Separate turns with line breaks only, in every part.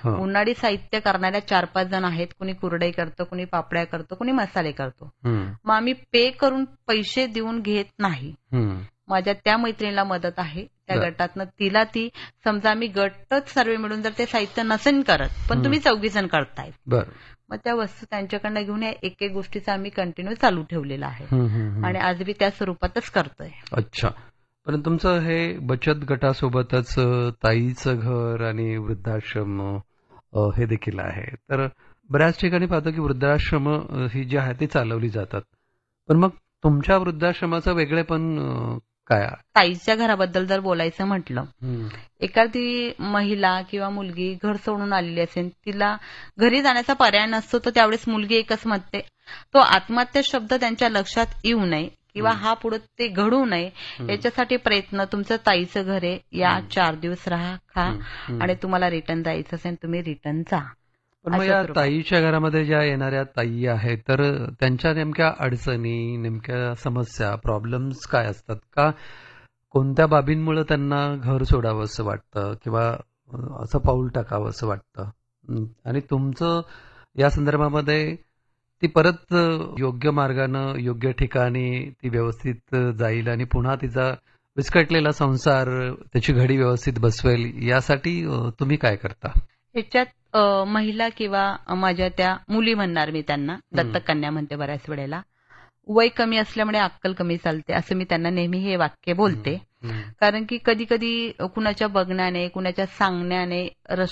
हं.
उन्हाळी साहित्य करणाऱ्या 4-5 जण आहेत. कुणी कुरडई करतं, कुणी पापड्या करतं, कुणी मसाले करतो.
हं.
मग आम्ही पे करून पैसे देऊन घेत नाही.
हं.
माझ्या त्या मैत्रिणीला मदत आहे. त्या
बर.
गटातनं तिला ती समजा आम्ही गटच सर्व मिळून जर ते साहित्य नसेल करत, पण
हं.
तुम्ही 4 जण करतायत.
बर.
मग त्या वस्तू त्यांच्याकडनं घेऊन या एक गोष्टीचा आम्ही कंटिन्यू चालू ठेवलेला आहे.
हं, हं, हं.
आणि आज बी त्या स्वरूपातच करतोय.
अच्छा. पण तुमचं हे बचत गटासोबतच ताईचं घर आणि वृद्धाश्रम हे देखील आहे. तर बऱ्याच ठिकाणी पाहतो की वृद्धाश्रम ही जी आहे ती चालवली जातात. पण मग तुमच्या वृद्धाश्रमाचं वेगळेपण काय?
ताईच्या घराबद्दल जर बोलायचं म्हटलं,
हं.
एखादी महिला किंवा मुलगी घर सोडून आलेली असेल, तिला घरी जाण्याचा पर्याय नसतो, तर त्यावेळेस मुलगी एकच म्हणते, तो आत्महत्या शब्द त्यांच्या लक्षात येऊ नये किंवा
हं.
हा पुढे ते घडू नये
हं.
याच्यासाठी प्रयत्न. तुमचं ताईचं घर आहे, या 4 दिवस राहा, खा,
हं. हं.
आणि तुम्हाला रिटर्न जायचं असेल तुम्ही रिटर्न जा.
पण मग
अशा
या
स्वरूपात.
ताईच्या घरामध्ये ज्या येणाऱ्या ताई आहेत, तर त्यांच्या नेमक्या अडचणी, नेमक्या समस्या, प्रॉब्लेम्स काय असतात? का कोणत्या बाबींमुळे त्यांना घर सोडावं असं वाटतं किंवा असं पाऊल टाकावं असं वाटतं? आणि तुमचं या संदर्भामध्ये ती परत योग्य मार्गानं, योग्य ठिकाणी ती व्यवस्थित जाईल आणि पुन्हा तिचा विस्कटलेला संसार, त्याची घडी व्यवस्थित बसवेल, यासाठी तुम्ही काय करता?
ह्याच्यात महिला किंवा माझ्या त्या मुली म्हणणार मी त्यांना, दत्तक कन्या म्हणते बऱ्याच वेळेला, वय कमी असल्यामुळे अक्कल कमी चालते असं मी त्यांना नेहमी हे वाक्य बोलते. कारण की कधी कधी कुणाच्या बघण्याने, कुणाच्या सांगण्याने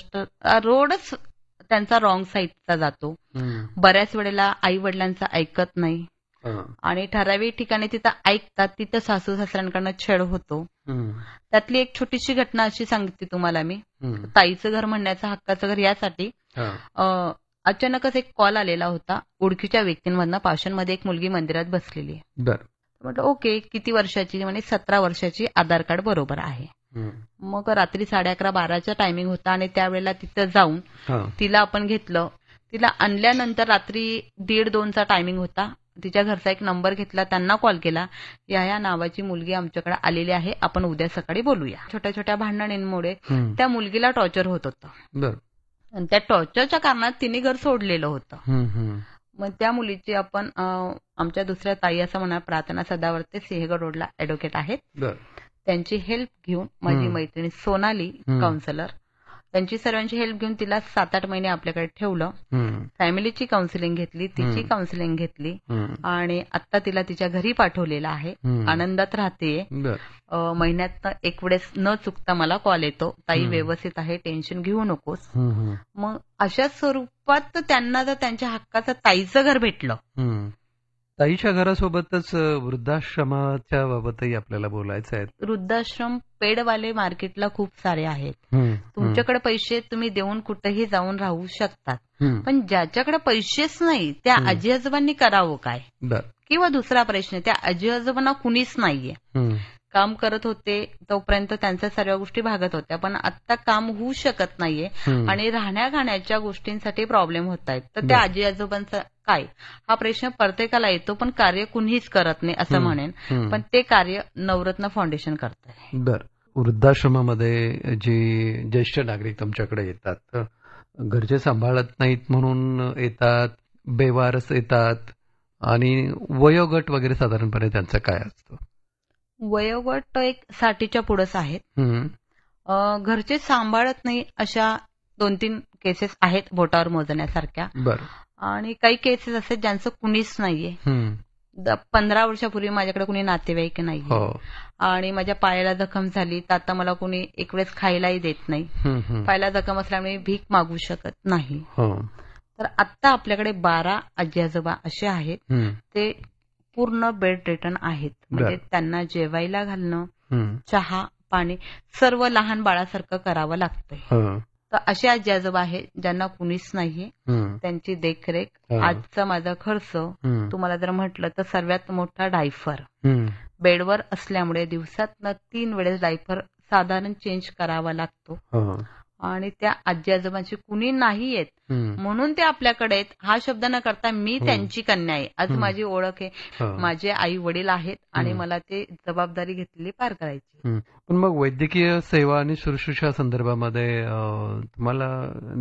रोडच त्यांचा रॉंग साईडचा जातो. बऱ्याच वेळेला आई वडिलांचं ऐकत नाही आणि ठराविक ठिकाणी तिथं ऐकतात, तिथं सासू सासऱ्यांकडनं छेड होतो. त्यातली एक छोटीशी घटना अशी सांगते तुम्हाला मी. ताईचं घर म्हणण्याचं हक्काचं घर यासाठी अचानकच एक कॉल आलेला होता ओळखीच्या व्यक्तींमधनं. पाषाणमध्ये एक मुलगी मंदिरात बसलेली आहे. म्हटलं ओके, किती वर्षाची? म्हणे 17 वर्षाची, आधार कार्ड बरोबर आहे. मग रात्री 11:30-12चा टायमिंग होता आणि त्यावेळेला तिथं जाऊन तिला आपण घेतलं. तिला आणल्यानंतर रात्री 1:30-2चा टायमिंग होता. तिच्या घरचा एक नंबर घेतला, त्यांना कॉल केला, या नावाची मुलगी आमच्याकडे आलेली आहे, आपण उद्या सकाळी बोलूया. छोट्या छोट्या भांडणींमुळे त्या मुलगीला टॉर्चर होत होतं आणि त्या टॉर्चरच्या कारणात तिने घर सोडलेलं होतं. मग त्या मुलीची आपण आमच्या दुसऱ्या ताई असं म्हणा, प्रार्थना सदावर्ते, सिंहगड रोडला ऍडव्होकेट आहेत, त्यांची हेल्प घेऊन माझी मैत्रिणी सोनाली काउन्सिलर, त्यांची सर्वांची हेल्प घेऊन तिला 7-8 महिने आपल्याकडे ठेवलं. फॅमिलीची काउन्सिलिंग घेतली, तिची काउन्सिलिंग घेतली आणि आता तिला तिच्या घरी पाठवलेलं आहे. आनंदात राहतेय. महिन्यात एक वेळेस न चुकता मला कॉल येतो, ताई व्यवस्थित आहे, टेन्शन घेऊ नकोस. मग अशा स्वरूपात त्यांना जर त्यांच्या हक्काचं ताईचं घर भेटलं.
ताईच्या घरासोबतच वृद्धाश्रमाच्या बाबतही आपल्याला बोलायचं आहे.
वृद्धाश्रम पेडवाले मार्केटला खूप सारे आहेत. तुमच्याकडे पैसे तुम्ही देऊन कुठेही जाऊन राहू शकतात. पण ज्याच्याकडे पैसेच नाही त्या आजी आजोबांनी करावं काय? किंवा दुसरा प्रश्न, त्या आजी आजोबांना कुणीच नाहीये. काम करत होते तोपर्यंत त्यांच्या सर्व गोष्टी भागत होत्या, पण आता काम होऊ शकत नाहीये आणि राहण्या खाण्याच्या गोष्टींसाठी प्रॉब्लेम होत आहेत. तर त्या आजी आजोबांचा काय, हा प्रश्न प्रत्येकाला येतो, पण कार्य कुणीच करत नाही असं म्हणेन. पण ते कार्य नवरत्न फाउंडेशन करत आहे.
बरं, वृद्धाश्रमामध्ये जे ज्येष्ठ नागरिक तुमच्याकडे येतात, घरचे सांभाळत नाहीत म्हणून येतात, बेवारस येतात, आणि वयोगट वगैरे साधारणपणे त्यांचं काय असतं?
वयोगट एक 60च्या पुढेच आहेत. घरचे सांभाळत नाही अशा 2-3 केसेस आहेत बोटावर मोजण्यासारख्या. आणि काही केसेस असे ज्यांचं कुणीच नाहीये. 15 वर्षापूर्वी माझ्याकडे कुणी नातेवाईक नाहीये आणि माझ्या पायाला जखम झाली तर आता मला कुणी एक वेळेस खायलाही देत नाही. पायाला जखम असल्यामुळे भीक मागू शकत नाही. तर आता आपल्याकडे 12 आजी आजोबा असे आहेत, ते पूर्ण बेड रिटर्न आहेत. म्हणजे त्यांना जेवायला घालणं, चहा पाणी सर्व लहान बाळासारखं करावं लागतंय. तर असे आजी आजोबा आहेत ज्यांना कुणीच नाहीये, त्यांची देखरेख. आजचा माझा खर्च तुम्हाला जर म्हटलं तर सर्वात मोठा डायफर. बेडवर असल्यामुळे दिवसात 3 वेळेस डायफर साधारण चेंज करावा लागतो आणि त्या आजी आजोबांची कुणी नाही आहेत म्हणून ते आपल्याकडे आहेत. हा शब्द न करता मी त्यांची कन्या आहे, आज माझी ओळख आहे, माझे आई वडील आहेत आणि मला ते जबाबदारी घेतलेली पार करायची.
पण मग वैद्यकीय सेवा आणि शुश्रूषा संदर्भामध्ये तुम्हाला